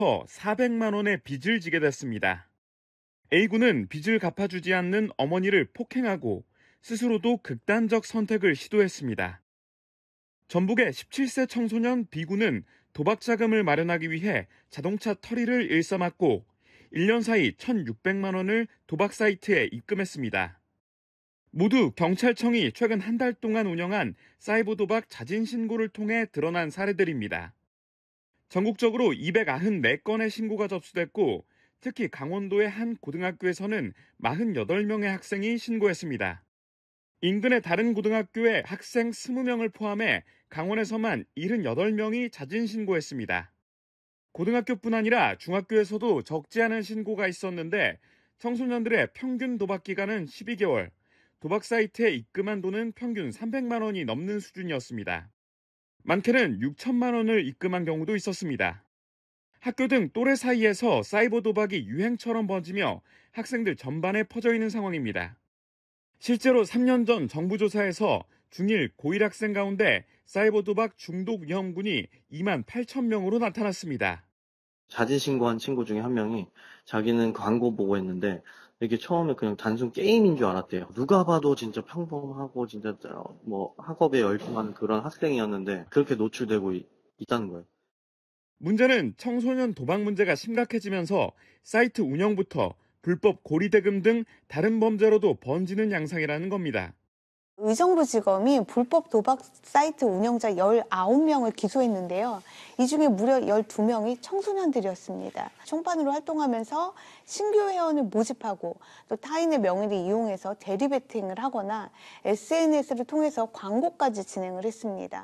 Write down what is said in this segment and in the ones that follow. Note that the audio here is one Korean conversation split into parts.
400만 원의 빚을 지게 됐습니다. A군은 빚을 갚아주지 않는 어머니를 폭행하고 스스로도 극단적 선택을 시도했습니다. 전북의 17세 청소년 B군은 도박 자금을 마련하기 위해 자동차 터리를 일삼았고 1년 사이 1,600만 원을 도박 사이트에 입금했습니다. 모두 경찰청이 최근 한 달 동안 운영한 사이버 도박 자진 신고를 통해 드러난 사례들입니다. 전국적으로 294건의 신고가 접수됐고 특히 강원도의 한 고등학교에서는 48명의 학생이 신고했습니다. 인근의 다른 고등학교의 학생 20명을 포함해 강원에서만 78명이 자진 신고했습니다. 고등학교뿐 아니라 중학교에서도 적지 않은 신고가 있었는데 청소년들의 평균 도박 기간은 12개월, 도박 사이트에 입금한 돈은 평균 300만 원이 넘는 수준이었습니다. 많게는 6천만 원을 입금한 경우도 있었습니다. 학교 등 또래 사이에서 사이버 도박이 유행처럼 번지며 학생들 전반에 퍼져 있는 상황입니다. 실제로 3년 전 정부 조사에서 중1, 고1 학생 가운데 사이버 도박 중독 위험군이 2만 8천 명으로 나타났습니다. 자진 신고한 친구 중에 한 명이 자기는 광고 보고 했는데 이게 처음에 그냥 단순 게임인 줄 알았대요. 누가 봐도 진짜 평범하고 진짜 뭐 학업에 열중하는 그런 학생이었는데 그렇게 노출되고 있다는 거예요. 문제는 청소년 도박 문제가 심각해지면서 사이트 운영부터 불법 고리대금 등 다른 범죄로도 번지는 양상이라는 겁니다. 의정부지검이 불법 도박 사이트 운영자 19명을 기소했는데요. 이 중에 무려 12명이 청소년들이었습니다. 총판으로 활동하면서 신규 회원을 모집하고 또 타인의 명의를 이용해서 대리배팅을 하거나 SNS를 통해서 광고까지 진행을 했습니다.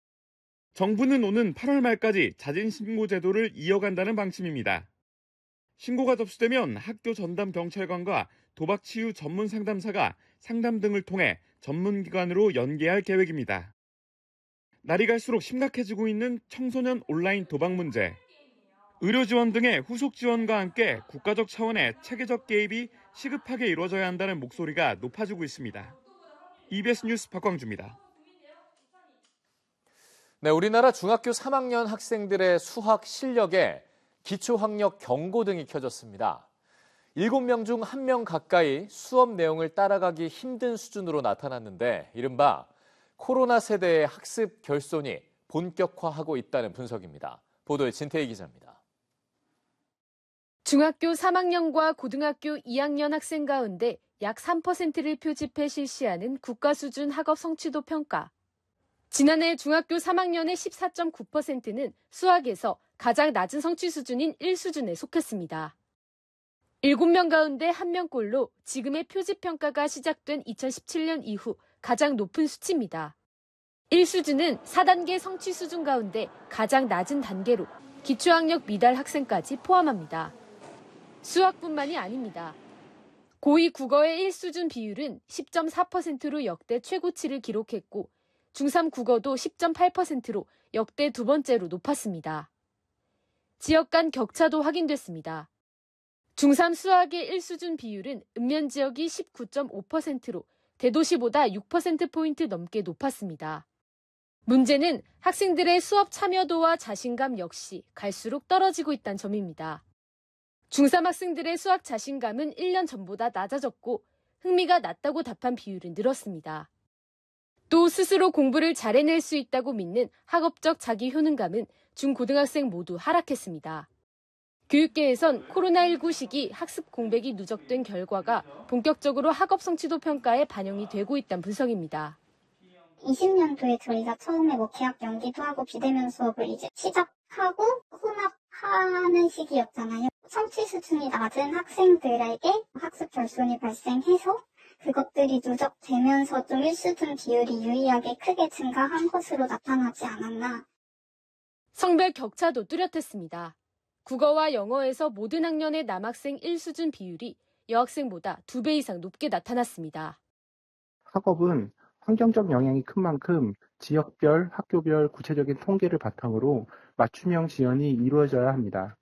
정부는 오는 8월 말까지 자진 신고 제도를 이어간다는 방침입니다. 신고가 접수되면 학교 전담 경찰관과 도박 치유 전문 상담사가 상담 등을 통해 전문기관으로 연계할 계획입니다. 날이 갈수록 심각해지고 있는 청소년 온라인 도박 문제. 의료 지원 등의 후속 지원과 함께 국가적 차원의 체계적 개입이 시급하게 이루어져야 한다는 목소리가 높아지고 있습니다. EBS 뉴스 박광주입니다. 네, 우리나라 중학교 3학년 학생들의 수학 실력에 기초학력 경고등이 켜졌습니다. 7명 중 1명 가까이 수업 내용을 따라가기 힘든 수준으로 나타났는데 이른바 코로나 세대의 학습 결손이 본격화하고 있다는 분석입니다. 보도에 진태희 기자입니다. 중학교 3학년과 고등학교 2학년 학생 가운데 약 3%를 표집해 실시하는 국가 수준 학업 성취도 평가. 지난해 중학교 3학년의 14.9%는 수학에서 가장 낮은 성취 수준인 1수준에 속했습니다. 7명 가운데 1명꼴로 지금의 표집평가가 시작된 2017년 이후 가장 높은 수치입니다. 1수준은 4단계 성취 수준 가운데 가장 낮은 단계로 기초학력 미달 학생까지 포함합니다. 수학뿐만이 아닙니다. 고2 국어의 1수준 비율은 10.4%로 역대 최고치를 기록했고 중3 국어도 10.8%로 역대 두 번째로 높았습니다. 지역 간 격차도 확인됐습니다. 중3 수학의 1수준 비율은 읍면 지역이 19.5%로 대도시보다 6%포인트 넘게 높았습니다. 문제는 학생들의 수업 참여도와 자신감 역시 갈수록 떨어지고 있다는 점입니다. 중3 학생들의 수학 자신감은 1년 전보다 낮아졌고 흥미가 낮다고 답한 비율은 늘었습니다. 또 스스로 공부를 잘 해낼 수 있다고 믿는 학업적 자기 효능감은 중고등학생 모두 하락했습니다. 교육계에선 코로나19 시기 학습 공백이 누적된 결과가 본격적으로 학업 성취도 평가에 반영이 되고 있다는 분석입니다. 20년도에 저희가 처음에 개학 연기도 하고 비대면 수업을 이제 시작하고 혼합하는 시기였잖아요. 성취 수준이 낮은 학생들에게 학습 결손이 발생해서 그것들이 누적되면서 좀 1수준 비율이 유의하게 크게 증가한 것으로 나타나지 않았나. 성별 격차도 뚜렷했습니다. 국어와 영어에서 모든 학년의 남학생 1수준 비율이 여학생보다 2배 이상 높게 나타났습니다. 학업은 환경적 영향이 큰 만큼 지역별, 학교별 구체적인 통계를 바탕으로 맞춤형 지원이 이루어져야 합니다.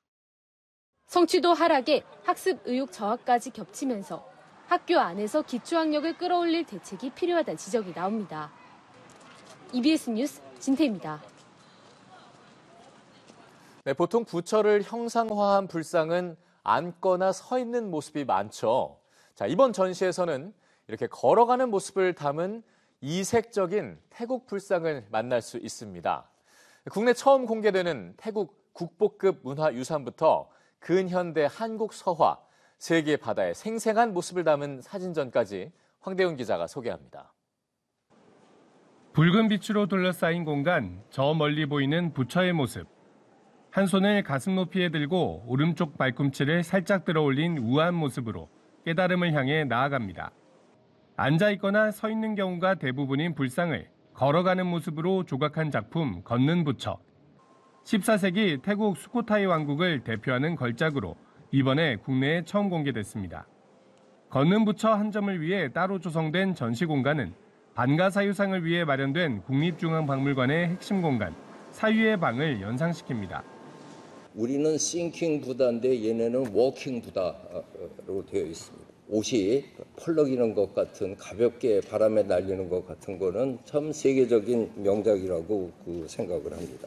성취도 하락에 학습 의욕 저하까지 겹치면서 학교 안에서 기초학력을 끌어올릴 대책이 필요하다는 지적이 나옵니다. EBS 뉴스 진태입니다. 네, 보통 부처를 형상화한 불상은 앉거나 서 있는 모습이 많죠. 자, 이번 전시에서는 이렇게 걸어가는 모습을 담은 이색적인 태국 불상을 만날 수 있습니다. 국내 처음 공개되는 태국 국보급 문화유산부터 근현대 한국 서화, 세계 바다의 생생한 모습을 담은 사진전까지 황대훈 기자가 소개합니다. 붉은 빛으로 둘러싸인 공간, 저 멀리 보이는 부처의 모습. 한 손을 가슴 높이에 들고 오른쪽 발꿈치를 살짝 들어 올린 우아한 모습으로 깨달음을 향해 나아갑니다. 앉아있거나 서 있는 경우가 대부분인 불상을 걸어가는 모습으로 조각한 작품 걷는 부처. 14세기 태국 수코타이 왕국을 대표하는 걸작으로 이번에 국내에 처음 공개됐습니다. 걷는 부처 한 점을 위해 따로 조성된 전시 공간은 반가사유상을 위해 마련된 국립중앙박물관의 핵심 공간, 사유의 방을 연상시킵니다. 우리는 싱킹 부다인데 얘네는 워킹 부다로 되어 있습니다. 옷이 펄럭이는 것 같은 가볍게 바람에 날리는 것 같은 거는 참 세계적인 명작이라고 생각을 합니다.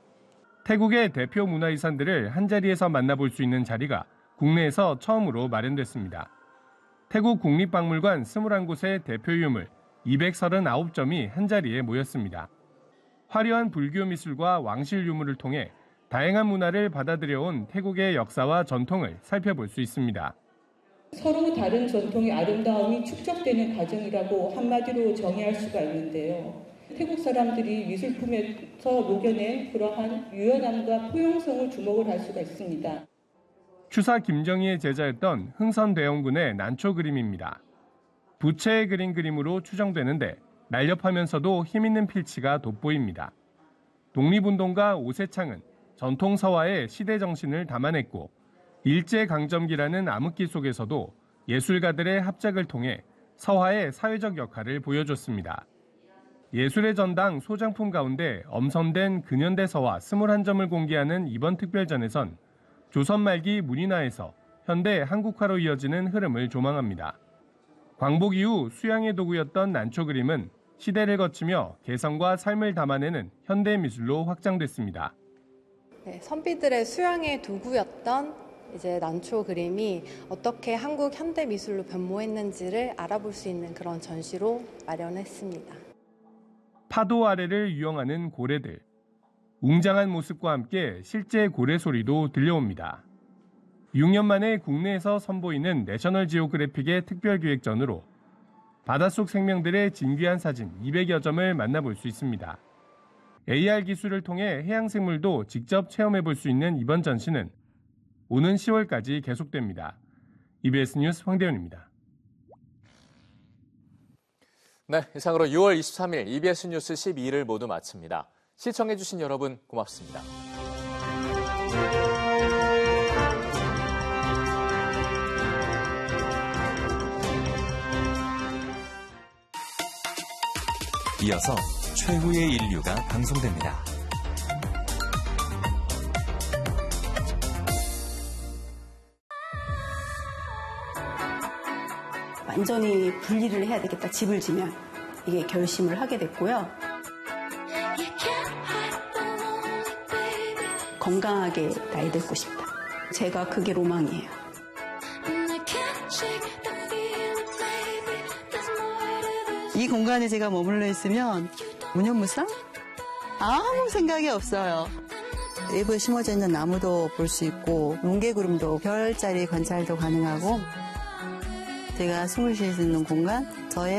태국의 대표 문화유산들을 한자리에서 만나볼 수 있는 자리가 국내에서 처음으로 마련됐습니다. 태국 국립박물관 21곳의 대표 유물 239점이 한자리에 모였습니다. 화려한 불교 미술과 왕실 유물을 통해 다양한 문화를 받아들여온 태국의 역사와 전통을 살펴볼 수 있습니다. 서로 다른 전통의 아름다움이 축적되는 과정이라고 한마디로 정의할 수가 있는데요. 태국 사람들이 미술품에서 녹여낸 그러한 유연함과 포용성을 주목을 할 수가 있습니다. 추사 김정희의 제자였던 흥선대원군의 난초 그림입니다. 부채에 그린 그림으로 추정되는데 날렵하면서도 힘있는 필치가 돋보입니다. 독립운동가 오세창은 전통 서화의 시대 정신을 담아냈고 일제강점기라는 암흑기 속에서도 예술가들의 합작을 통해 서화의 사회적 역할을 보여줬습니다. 예술의 전당 소장품 가운데 엄선된 근현대 서화 21점을 공개하는 이번 특별전에선 조선 말기 문인화에서 현대 한국화로 이어지는 흐름을 조망합니다. 광복 이후 수양의 도구였던 난초 그림은 시대를 거치며 개성과 삶을 담아내는 현대 미술로 확장됐습니다. 네, 선비들의 수양의 도구였던 난초 그림이 어떻게 한국 현대 미술로 변모했는지를 알아볼 수 있는 그런 전시로 마련했습니다. 파도 아래를 유영하는 고래들. 웅장한 모습과 함께 실제 고래 소리도 들려옵니다. 6년 만에 국내에서 선보이는 내셔널 지오그래픽의 특별기획전으로 바닷속 생명들의 진귀한 사진 200여 점을 만나볼 수 있습니다. AR 기술을 통해 해양생물도 직접 체험해볼 수 있는 이번 전시는 오는 10월까지 계속됩니다. EBS 뉴스 황대훈입니다. 네, 이상으로 6월 23일 EBS 뉴스 12일을 모두 마칩니다. 시청해주신 여러분 고맙습니다. 이어서 최후의 인류가 방송됩니다. 완전히 분리를 해야 되겠다, 집을 지면. 이게 결심을 하게 됐고요. 건강하게 나이 들고 싶다. 제가 그게 로망이에요. 이 공간에 제가 머물러 있으면 무념무상? 아무 생각이 없어요. 외부에 심어져 있는 나무도 볼 수 있고 뭉게구름도 별자리 관찰도 가능하고 제가 숨을 쉴 수 있는 공간, 저의